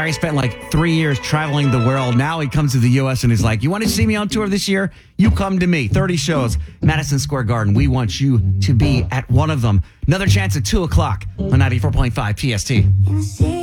Gary spent like 3 years traveling the world. Now he comes to the U.S. and he's like, you want to see me on tour this year? You come to me. 30 shows, Madison Square Garden. We want you to be at one of them. Another chance at 2 o'clock on 94.5 PST.